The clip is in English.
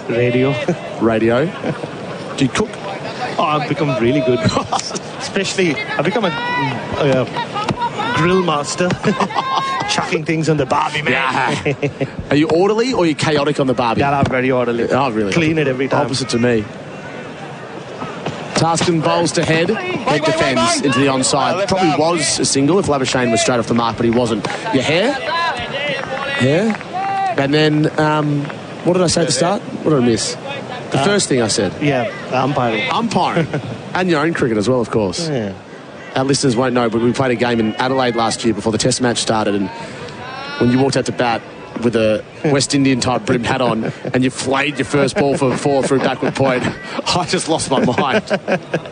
Radio. Radio. Do you cook? Oh, I've become really good. Especially, I've become a grill master. Chucking things on the barbie, man. Yeah. Are you orderly or are you chaotic on the barbie? Yeah, I'm very orderly. Oh, really? Clean it every time. Opposite to me. Taskin bowls to Head. Head defends into the onside. Probably was a single if Labuschagne was straight off the mark, but he wasn't. Your hair? And then, what did I say at the start? What did I miss? The first thing I said. Yeah, umpiring. Umpiring. And your own cricket as well, of course. Yeah. Our listeners won't know, but we played a game in Adelaide last year before the Test match started, and when you walked out to bat with a West Indian type brimmed hat on and you flayed your first ball for 4 through backward point, I just lost my mind.